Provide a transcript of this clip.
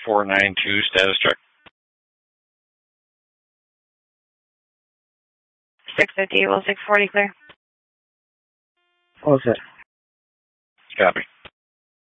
492, status check. 650, 640, clear. All set. Copy.